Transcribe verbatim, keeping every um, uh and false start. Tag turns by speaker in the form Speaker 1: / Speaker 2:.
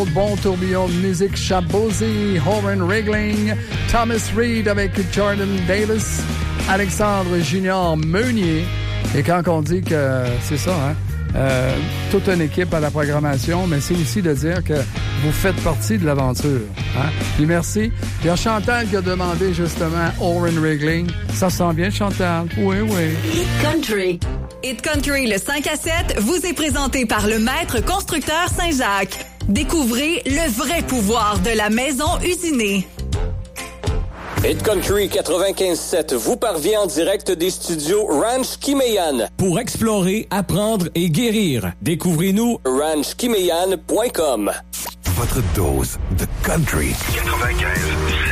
Speaker 1: Bon tourbillon de musique, Shabozy, Horn Wriggling, Thomas Reed avec Jordan Davis, Alexandre Junior Meunier. Et quand on dit que c'est ça, hein, euh, toute une équipe à la programmation, mais c'est aussi de dire que vous faites partie de l'aventure. Hein? Puis merci. Il y a Chantal qui a demandé justement Horn Wriggling. Ça sent bien, Chantal? Oui, oui.
Speaker 2: Hit Country. Hit Country, le cinq à sept, vous est présenté par le Maître Constructeur Saint-Jacques. Découvrez le vrai pouvoir de la maison usinée.
Speaker 3: Hit Country quatre-vingt-quinze sept vous parvient en direct des studios Ranch Kimeyan.
Speaker 4: Pour explorer, apprendre et guérir, découvrez-nous
Speaker 3: ranch kimeyan point com.
Speaker 5: Votre dose de country.
Speaker 6: quatre-vingt-quinze